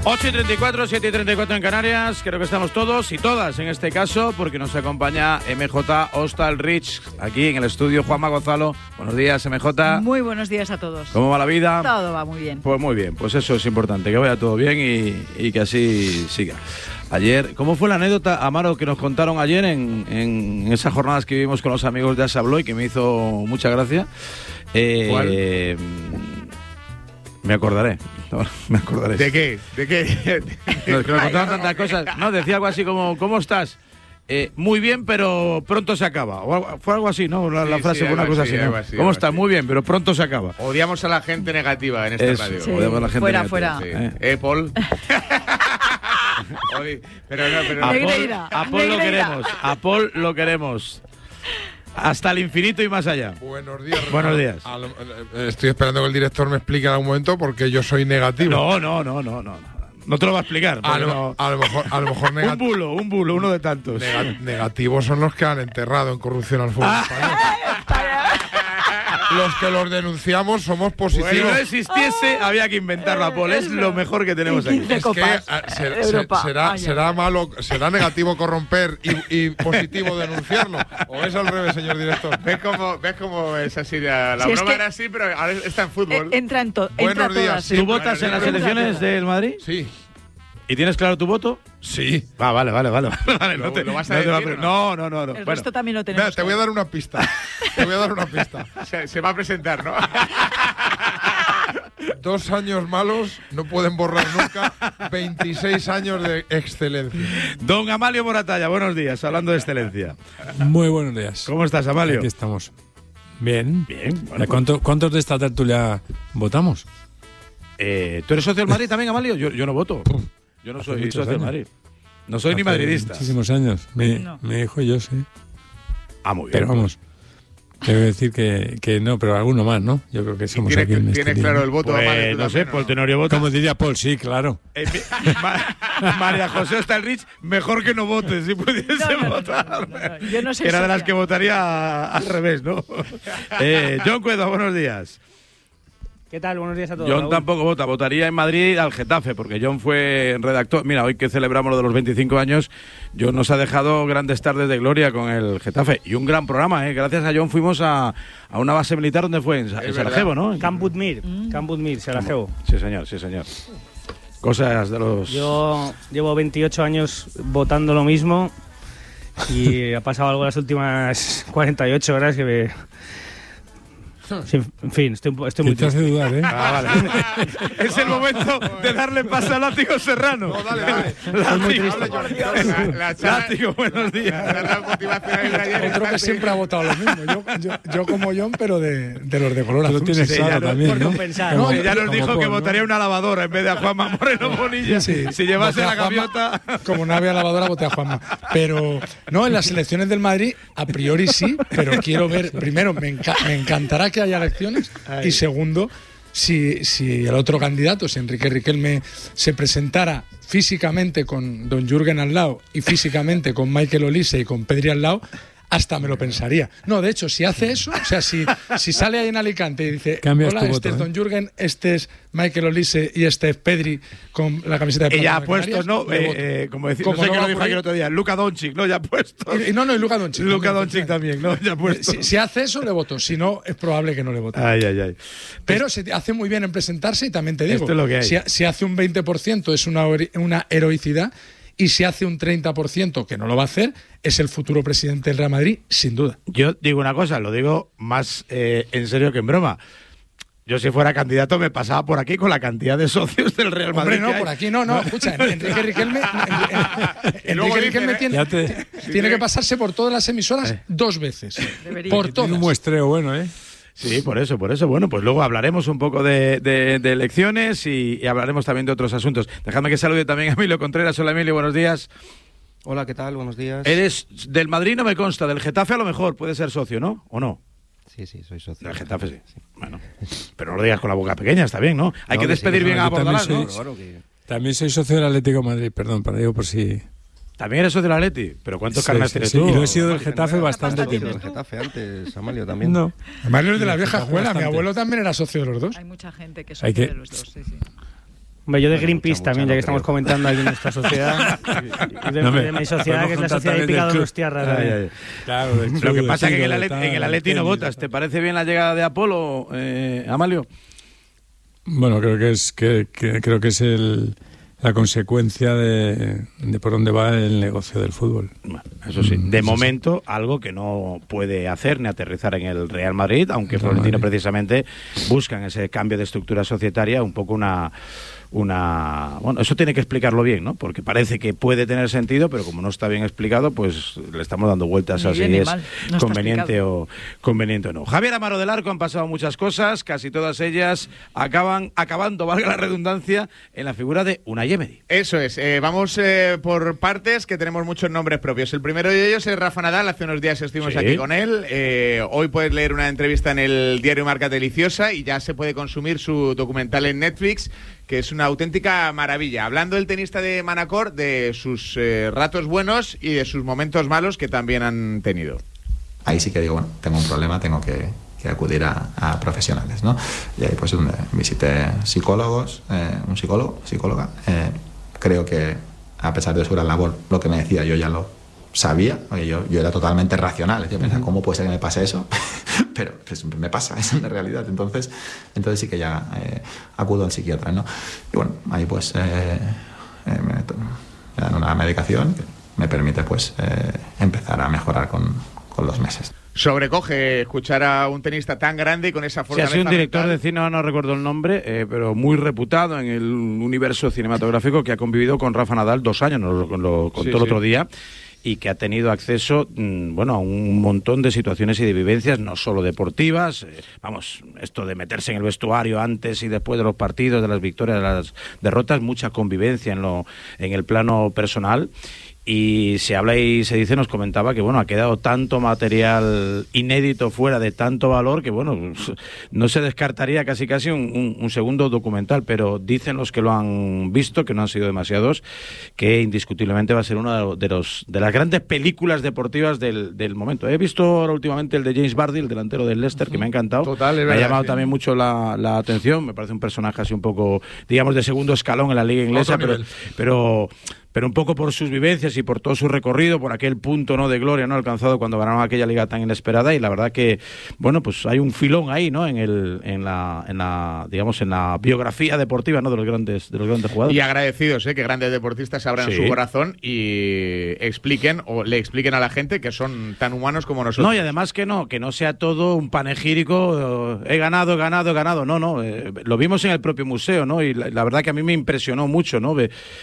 8:34, 7:34 en Canarias. Creo que estamos todos y todas en este caso, porque nos acompaña MJ Hostal Rich aquí en el estudio. Juanma Gonzalo, buenos días, MJ. Muy buenos días a todos. ¿Cómo va la vida? Todo va muy bien. Pues muy bien, pues eso es importante, que vaya todo bien y que así siga. Ayer, ¿cómo fue la anécdota, Amaro, que nos contaron ayer en esas jornadas que vivimos con los amigos de Asa Bloy, que me hizo mucha gracia? ¿Cuál? Me acordaré. No, me acordaré. ¿De qué? ¿De qué? No, es que nos contaron tantas cosas. No, decía algo así como, ¿cómo estás? Muy bien, pero pronto se acaba. Fue algo así, ¿no? La frase fue una cosa así, ¿no? ¿Cómo estás? Muy bien, pero pronto se acaba. Odiamos a la gente negativa en esta radio. Sí. Odiamos a la gente Fuera, negativa. fuera. Sí. Paul. Pero no. A Paul lo queremos. A Paul lo queremos. Hasta el infinito y más allá. Buenos días. Buenos días. Estoy esperando que el director me explique en algún momento porque yo soy negativo. No. No te lo va a explicar. A lo mejor Un bulo, uno de tantos. negativos son los que han enterrado en corrupción al fútbol español. Los que los denunciamos somos positivos. Si no existiese, había que inventarlo a Paul. Es lo mejor que tenemos aquí. Es que será negativo corromper y positivo denunciarlo. ¿O es al revés, señor director? ¿Ves cómo es así? La broma era así, pero ahora está en fútbol. Entra en todo. Buenos días. ¿Tú votas en las elecciones del Madrid? Sí. ¿Y tienes claro tu voto? Sí. Vale. ¿Lo vas a decir No. El resto también lo tenemos. Mira, te voy a dar una pista. Se va a presentar, ¿no? 2 años malos no pueden borrar nunca 26 años de excelencia. Don Amalio Moratalla, buenos días, hablando de excelencia. Muy buenos días. ¿Cómo estás, Amalio? Aquí estamos. Bien. Bueno, ¿Cuántos de esta tertulia votamos? ¿Tú eres socio del Madrid también, Amalio? Yo no voto. Yo no soy socio del Madrid. No soy ni madridista. Muchísimos años. Me dijo yo, sí. Muy bien. Pero vamos, debo decir que no, pero alguno más, ¿no? Yo creo que somos aquí en ¿Tienes claro el voto? Pues, no sé, Paul Tenorio vota. Como diría Paul, sí, claro. María José Hostal Rich, mejor que no votes, si pudiese votar. No. Yo no sé. Era de las que votaría al revés, ¿no? John Cuedo, buenos días. ¿Qué tal? Buenos días a todos. John Raúl. tampoco vota, votaría en Madrid al Getafe, porque John fue redactor. Mira, hoy que celebramos lo de los 25 años, John nos ha dejado grandes tardes de gloria con el Getafe. Y un gran programa, ¿eh? Gracias a John fuimos a una base militar donde fue, en Sarajevo, ¿no? Camp Budmir, Sarajevo. Sí, señor. Cosas de los... Yo llevo 28 años votando lo mismo y ha pasado algo las últimas 48 horas que me... Sí, en fin, estoy muy Te hace triste. dudar, ¿eh? Vale. Es el momento de darle paso a Látigo Serrano. No, dale. Látigo, buenos días. Otro que siempre ha votado lo mismo. Yo como John, pero de los de color Tú lo azul. tienes Sí, claro ya también, por ¿no? compensar. No, Ya nos Como dijo Paul, que ¿no? votaría una lavadora en vez de a Juanma Moreno Bonilla. Sí. Si llevase Voté la a Juanma. gaviota. Como no había lavadora, voté a Juanma. Pero no, en las elecciones del Madrid, a priori sí, pero quiero ver, primero, me encantará que haya elecciones, y segundo, si el otro candidato, si Enrique Riquelme se presentara físicamente con don Jürgen al lado y físicamente con Michael Olise y con Pedri al lado, hasta me lo pensaría. No, de hecho, si hace eso, o sea, si sale ahí en Alicante y dice, Cambias hola, tu este voto, es don Jürgen, este es Michael Olise y este es Pedri con la camiseta de Ella ha Palma de puesto, Canarias, ¿no? le voto. Como decir, Como no sé no qué va lo dijo por ahí. aquí el otro día. Luka Doncic, ¿no? Ya ha puesto. Y no, Luka Doncic. Luka Doncic también, ¿no? Ya ha puesto. Si hace eso, le voto. Si no, es probable que no le vote. Ay. Pero se hace muy bien en presentarse y también te digo, Esto es lo que hay. Si hace un 20% es una heroicidad, y si hace un 30%, que no lo va a hacer, es el futuro presidente del Real Madrid, sin duda. Yo digo una cosa, lo digo más en serio que en broma. Yo si fuera candidato me pasaba por aquí con la cantidad de socios del Real Madrid. Hombre, no, por aquí no, escucha, Enrique Riquelme, tiene que pasarse por todas las emisoras 2 veces. Debería. Por Tiene un todas. muestreo bueno, ¿eh? Sí, por eso. Bueno, pues luego hablaremos un poco de elecciones y hablaremos también de otros asuntos. Dejadme que salude también a Emilio Contreras. Hola, Emilio, buenos días. Hola, ¿qué tal? Buenos días. Eres del Madrid, no me consta. Del Getafe a lo mejor puede ser socio, ¿no? ¿O no? Sí, soy socio. Del Getafe sí. Bueno, pero no lo digas con la boca pequeña, está bien, ¿no? Hay que despedir sí, bien a yo también Bordalás, ¿no? Claro que... También soy socio del Atlético de Madrid, perdón, para digo por si... También eres socio del Atleti, pero ¿cuántos carnes tienes sí, tú? y lo he sido del Getafe bastante Del tiempo. Getafe antes, Amalio también. No. Además, los de la vieja Getafe escuela, mi bastante. abuelo también era socio de los dos. Hay mucha gente que Hay son que- de los dos, sí. Hombre, yo de Greenpeace también, ya que estamos comentando aquí en nuestra sociedad. De mi sociedad, que es la sociedad hípica de los tierras. Claro, lo que pasa es que en el Atleti no votas. ¿Te parece bien la llegada de Apolo, Amalio? Bueno, creo que es la consecuencia de por dónde va el negocio del fútbol. Bueno, eso sí, de momento algo que no puede hacer ni aterrizar en el Real Madrid, aunque Florentino precisamente buscan ese cambio de estructura societaria, un poco bueno, eso tiene que explicarlo bien, ¿no? Porque parece que puede tener sentido, pero como no está bien explicado, pues le estamos dando vueltas a si es conveniente o no. Javier Amaro del Arco, han pasado muchas cosas, casi todas ellas acabando, valga la redundancia, en la figura de Unai Emery. Eso es, vamos por partes, que tenemos muchos nombres propios. El primero de ellos es Rafa Nadal, hace unos días estuvimos aquí con él. Hoy puedes leer una entrevista en el diario Marca Deliciosa y ya se puede consumir su documental en Netflix, que es una auténtica maravilla. Hablando el tenista de Manacor, de sus ratos buenos y de sus momentos malos que también han tenido. Ahí sí que digo, bueno, tengo un problema, tengo que acudir a profesionales, ¿no? Y ahí pues visité psicólogos, un psicóloga. Creo que a pesar de su gran labor, lo que me decía yo ya lo sabía. Oye, yo era totalmente racional. Yo pensaba, ¿cómo puede ser que me pase eso? Pero pues, me pasa, es una realidad. Entonces sí que ya acudo al psiquiatra, ¿no? Y bueno, ahí pues me dan una medicación que me permite pues empezar a mejorar con los meses. Sobrecoge escuchar a un tenista tan grande y con esa fortaleza. Sí, ha sido un director de cine, no recuerdo el nombre, pero muy reputado en el universo cinematográfico, que ha convivido con Rafa Nadal 2 años, nos lo contó el otro día, y que ha tenido acceso, bueno, a un montón de situaciones y de vivencias, no solo deportivas, esto de meterse en el vestuario antes y después de los partidos, de las victorias, de las derrotas, mucha convivencia en el plano personal. Y se habla y se dice, nos comentaba que bueno, ha quedado tanto material inédito fuera de tanto valor que bueno, no se descartaría casi un segundo documental, pero dicen los que lo han visto, que no han sido demasiados, que indiscutiblemente va a ser una de las grandes películas deportivas del momento. He visto ahora últimamente el de James Vardy, el delantero del Leicester, que me ha encantado. Total, es verdad, me ha llamado también mucho la atención, me parece un personaje así un poco, digamos, de segundo escalón en la liga inglesa, pero un poco por sus vivencias y por todo su recorrido, por aquel punto no de gloria no alcanzado cuando ganaron aquella liga tan inesperada. Y la verdad que bueno, pues hay un filón ahí, ¿no? en la biografía deportiva, ¿no? de los grandes jugadores. Y agradecidos, que grandes deportistas abran su corazón y le expliquen a la gente que son tan humanos como nosotros. No, y además que no sea todo un panegírico, he ganado. No, lo vimos en el propio museo, ¿no? Y la verdad que a mí me impresionó mucho, ¿no?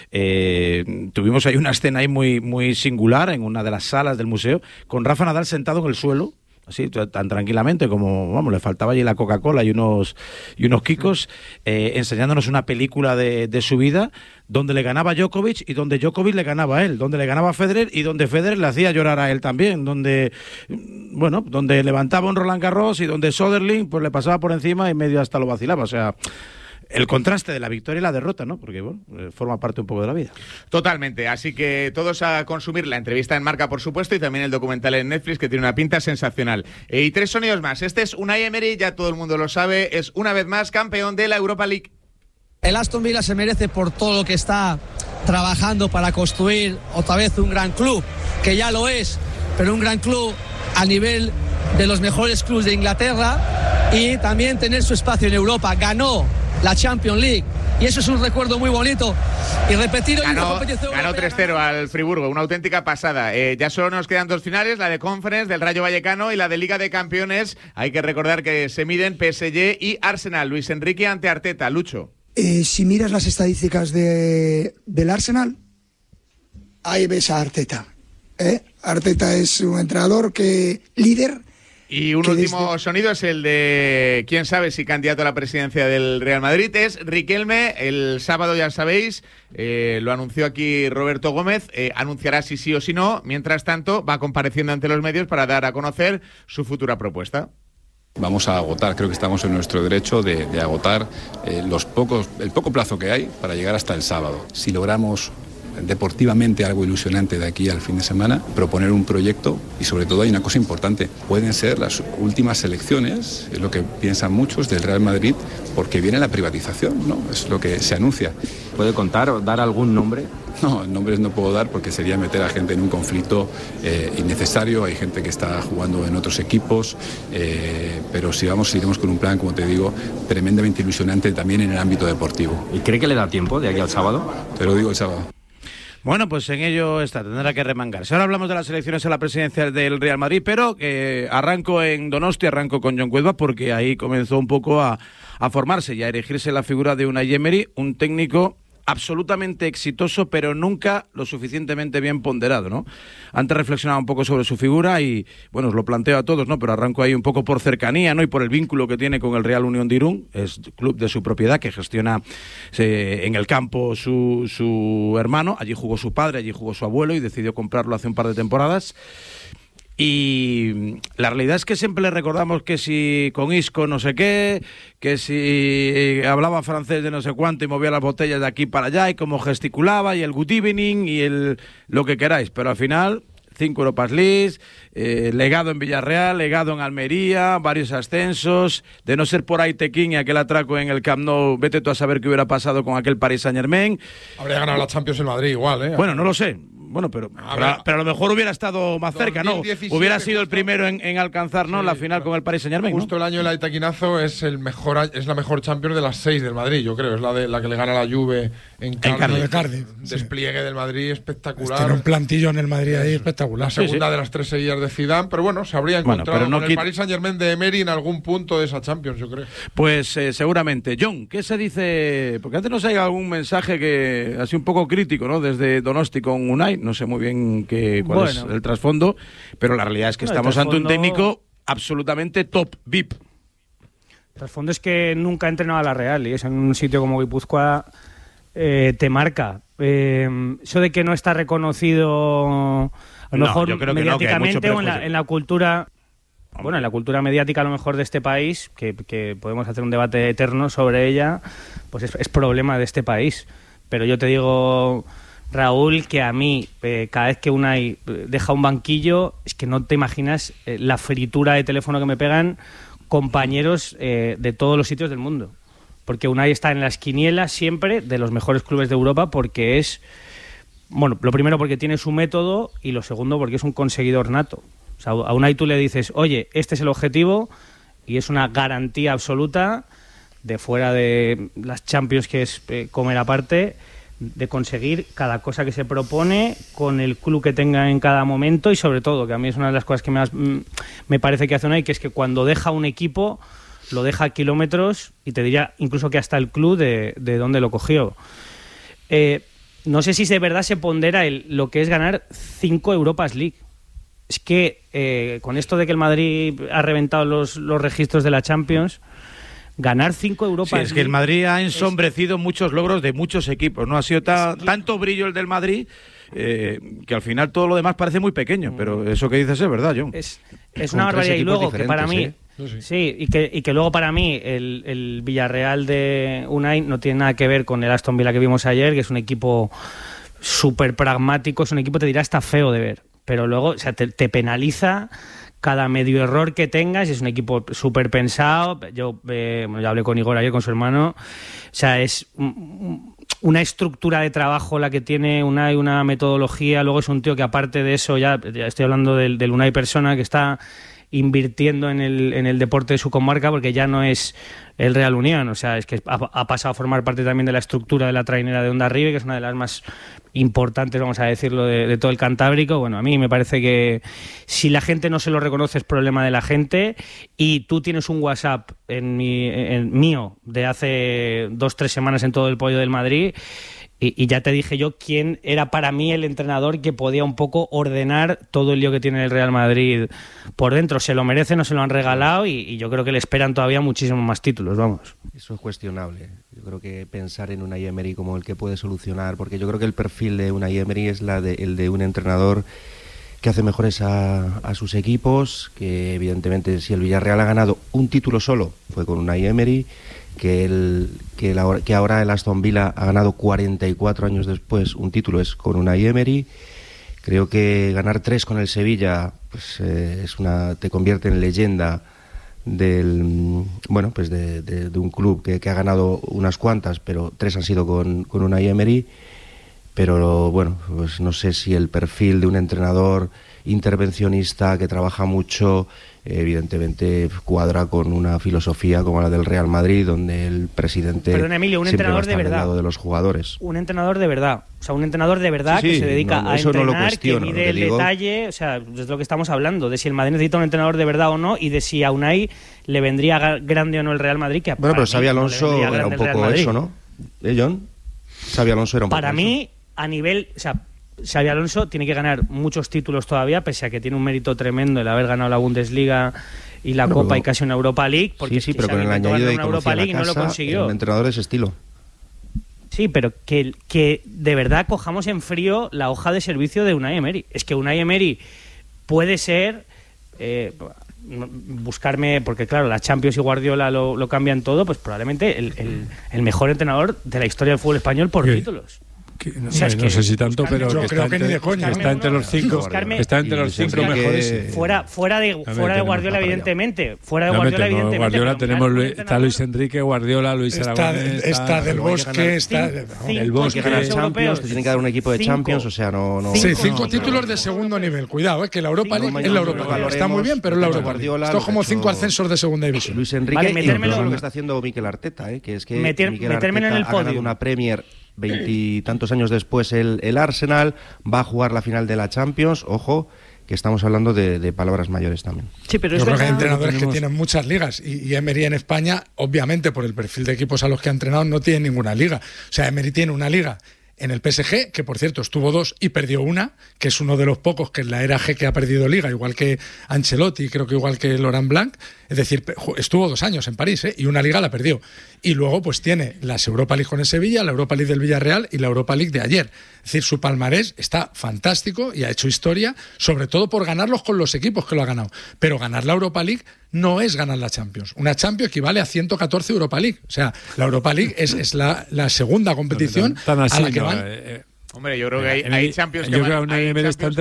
Tuvimos ahí una escena ahí muy, muy singular en una de las salas del museo, con Rafa Nadal sentado en el suelo, así tan tranquilamente como, vamos, le faltaba allí la Coca-Cola y unos kikos, enseñándonos una película de su vida, donde le ganaba Djokovic y donde Djokovic le ganaba a él, donde le ganaba Federer y donde Federer le hacía llorar a él también, donde levantaba un Roland Garros y donde Söderling pues le pasaba por encima y medio hasta lo vacilaba, o sea, el contraste de la victoria y la derrota, ¿no? Porque, bueno, forma parte un poco de la vida. Totalmente, así que todos a consumir la entrevista en Marca, por supuesto, y también el documental en Netflix, que tiene una pinta sensacional. Y 3 sonidos más. Este es Unai Emery, ya todo el mundo lo sabe, es una vez más campeón de la Europa League. El Aston Villa se merece por todo lo que está trabajando para construir otra vez un gran club, que ya lo es, pero un gran club a nivel de los mejores clubes de Inglaterra, y también tener su espacio en Europa. Ganó la Champions League y eso es un recuerdo muy bonito, y repetido. Ganó 3-0 al Friburgo, una auténtica pasada. Ya solo nos quedan 2 finales, la de Conference del Rayo Vallecano y la de Liga de Campeones. Hay que recordar que se miden PSG y Arsenal. Luis Enrique ante Arteta. Lucho. Si miras las estadísticas del Arsenal, ahí ves a Arteta. Arteta es un entrenador líder. Y un último sonido es el de, quién sabe si candidato a la presidencia del Real Madrid, es Riquelme. El sábado, ya sabéis, lo anunció aquí Roberto Gómez, anunciará si sí o si no. Mientras tanto, va compareciendo ante los medios para dar a conocer su futura propuesta. Vamos a agotar, creo que estamos en nuestro derecho de agotar el poco plazo que hay para llegar hasta el sábado. Si logramos deportivamente algo ilusionante de aquí al fin de semana, proponer un proyecto y sobre todo hay una cosa importante, pueden ser las últimas selecciones, es lo que piensan muchos del Real Madrid, porque viene la privatización, ¿no? Es lo que se anuncia. ¿Puede contar o dar algún nombre? No, nombres no puedo dar porque sería meter a gente en un conflicto innecesario. Hay gente que está jugando en otros equipos, pero si vamos, iremos con un plan, como te digo, tremendamente ilusionante también en el ámbito deportivo. ¿Y cree que le da tiempo de aquí al sábado? Te lo digo el sábado. Bueno, pues en ello está, tendrá que remangarse. Ahora hablamos de las elecciones a la presidencia del Real Madrid, pero arranco en Donosti, arranco con Jon Cuerva, porque ahí comenzó un poco a formarse y a erigirse la figura de Unai Emery, un técnico absolutamente exitoso, pero nunca lo suficientemente bien ponderado, ¿no? Antes reflexionaba un poco sobre su figura y, bueno, os lo planteo a todos, ¿no? Pero arranco ahí un poco por cercanía, ¿no? Y por el vínculo que tiene con el Real Unión de Irún, es club de su propiedad que gestiona en el campo su hermano. Allí jugó su padre, allí jugó su abuelo y decidió comprarlo hace un par de temporadas. Y la realidad es que siempre le recordamos que si con Isco no sé qué, que si hablaba francés de no sé cuánto y movía las botellas de aquí para allá y cómo gesticulaba y el good evening y lo que queráis, pero al final 5 Europas League, legado en Villarreal, legado en Almería, varios ascensos, de no ser por ahí Tequín y aquel atraco en el Camp Nou, vete tú a saber qué hubiera pasado con aquel Paris Saint-Germain. Habría ganado la Champions en Madrid igual, ¿eh? Bueno, no lo sé. Bueno, pero a lo mejor hubiera estado más cerca, ¿no? Hubiera sido el primero en alcanzar, ¿no? Sí, la final con el Paris Saint-Germain, justo, ¿no? El año del Taquinazo es la mejor Champions de las 6 del Madrid, yo creo. Es la que le gana la Juve en Cardiff. Despliegue del Madrid espectacular. Tiene un plantillo en el Madrid ahí espectacular. La segunda de las 3 seguidas de Zidane, pero bueno, se habría encontrado con el Paris Saint-Germain de Emery en algún punto de esa Champions, yo creo. Pues seguramente. Jon, ¿qué se dice? Porque antes nos ha llegado algún mensaje que ha sido un poco crítico, ¿no? Desde Donosti con Unai, no sé muy bien cuál es el trasfondo, pero la realidad es que estamos ante un técnico absolutamente top, VIP. El trasfondo es que nunca ha entrenado a la Real y es en un sitio como Guipúzcoa te marca. Eso de que no está reconocido a lo mejor mediáticamente o en la cultura... Bueno, en la cultura mediática a lo mejor de este país, que podemos hacer un debate eterno sobre ella, pues es problema de este país. Pero yo te digo, Raúl, que a mí, cada vez que Unai deja un banquillo, es que no te imaginas la fritura de teléfono que me pegan compañeros de todos los sitios del mundo. Porque Unai está en las quinielas siempre de los mejores clubes de Europa porque es... Bueno, lo primero porque tiene su método y lo segundo porque es un conseguidor nato. O sea, a Unai tú le dices, oye, este es el objetivo y es una garantía absoluta de fuera de las Champions, que es comer aparte, de conseguir cada cosa que se propone con el club que tenga en cada momento y sobre todo, que a mí es una de las cosas que más me parece que hace Unai, que es que cuando deja un equipo lo deja a kilómetros y te diría incluso que hasta el club de dónde lo cogió. No sé si de verdad se pondera lo que es ganar 5 Europas League. Es que con esto de que el Madrid ha reventado los registros de la Champions, ganar 5 Europas League... Sí, es que el Madrid ha ensombrecido muchos logros de muchos equipos, ¿no? Ha sido tanto brillo el del Madrid que al final todo lo demás parece muy pequeño, pero eso que dices es verdad, Jon. Es una barbaridad. Y luego que para mí... Sí, y que luego para mí el Villarreal de Unai no tiene nada que ver con el Aston Villa que vimos ayer, que es un equipo súper pragmático, es un equipo, te dirá, hasta feo de ver. Pero luego, o sea, te penaliza cada medio error que tengas, y es un equipo súper pensado. Yo hablé con Igor ayer, con su hermano. O sea, es una estructura de trabajo la que tiene Unai, una metodología. Luego es un tío que, aparte de eso, ya estoy hablando del Unai persona, que está invirtiendo en el deporte de su comarca, porque ya no es el Real Unión, o sea, es que ha pasado a formar parte también de la estructura de la trainera de Hondarribia, que es una de las más importantes, vamos a decirlo, de todo el Cantábrico. Bueno, a mí me parece que si la gente no se lo reconoce es problema de la gente, y tú tienes un WhatsApp en mío de hace 2-3 semanas en todo el pollo del Madrid, y ya te dije yo quién era para mí el entrenador que podía un poco ordenar todo el lío que tiene el Real Madrid por dentro. Se lo merece, no se lo han regalado, y yo creo que le esperan todavía muchísimos más títulos, vamos. Eso es cuestionable. Yo creo que pensar en Unai Emery como el que puede solucionar, porque yo creo que el perfil de Unai Emery es el de un entrenador hace mejores a sus equipos, que evidentemente si el Villarreal ha ganado un título solo fue con Unai Emery, que ahora el Aston Villa ha ganado 44 años después un título es con Unai Emery. Creo que ganar 3 con el Sevilla pues, te convierte en leyenda de un club que ha ganado unas cuantas, pero 3 han sido con Unai Emery. Pero bueno, pues no sé si el perfil de un entrenador intervencionista que trabaja mucho, evidentemente cuadra con una filosofía como la del Real Madrid, donde el presidente Emilio, un siempre entrenador va a estar de verdad, al lado de los jugadores. Un entrenador de verdad, o sea, un entrenador de verdad que se dedica a entrenar, que mide el detalle, o sea, es lo que estamos hablando, de si el Madrid necesita un entrenador de verdad o no, y de si a Unai le vendría grande o no el Real Madrid. Que bueno, pero Xabi Alonso era un poco eso, ¿no? John? Xabi Alonso era un poco para mí, a nivel, o sea, Xabi Alonso tiene que ganar muchos títulos todavía, pese a que tiene un mérito tremendo el haber ganado la Bundesliga y la Copa y casi una Europa League. Porque sí, pero con el añadido de una Europa League no lo consiguió. Un entrenador de ese estilo. Sí, pero que de verdad cojamos en frío la hoja de servicio de Unai Emery. Es que Unai Emery puede ser... buscarme, porque claro, la Champions y Guardiola lo cambian todo, pues probablemente el mejor entrenador de la historia del fútbol español por títulos. No sé si tanto, pero yo creo que ni de coña. Está entre los 5 mejores. Fuera de Guardiola, evidentemente. Guardiola está Luis Enrique, Guardiola, Luis Aragonés. Está Del Bosque, está el Bosque. Que ganar Champions, te tiene que dar un equipo de Champions, o sea, no. Sí, 5 títulos de segundo nivel. Cuidado, que la Europa League es la Europa League. Está muy bien, pero es la Europa League. Esto es como 5 ascensos de segunda división. Luis Enrique, incluso lo que está haciendo Mikel Arteta, que es que Mikel Arteta ha ganado una Premier 20 y tantos años después el Arsenal, va a jugar la final de la Champions, ojo, que estamos hablando de palabras mayores también. Sí, pero yo creo que hay entrenadores que tienen muchas ligas y Emery en España, obviamente por el perfil de equipos a los que ha entrenado, no tiene ninguna liga. O sea, Emery tiene una liga en el PSG, que por cierto estuvo 2 y perdió una, que es uno de los pocos que en la era G que ha perdido liga, igual que Ancelotti, creo que igual que Laurent Blanc, es decir, estuvo 2 años en París, y una liga la perdió. Y luego pues tiene las Europa League con el Sevilla, la Europa League del Villarreal y la Europa League de ayer. Es decir, su palmarés está fantástico y ha hecho historia, sobre todo por ganarlos con los equipos que lo ha ganado. Pero ganar la Europa League no es ganar la Champions. Una Champions equivale a 114 Europa League. O sea, la Europa League es la segunda competición a la que van... Hombre, yo creo que hay Champions que van...